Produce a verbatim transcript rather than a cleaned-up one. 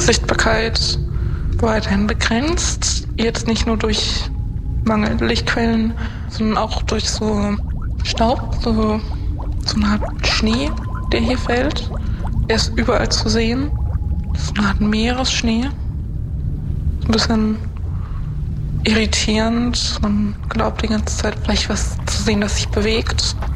Sichtbarkeit weiterhin begrenzt. Jetzt nicht nur durch mangelnde Lichtquellen, sondern auch durch so Staub, so, so eine Art Schnee, der hier fällt. Er ist überall zu sehen. So eine Art Meeresschnee. Ein bisschen irritierend. Man glaubt die ganze Zeit vielleicht was zu sehen, das sich bewegt.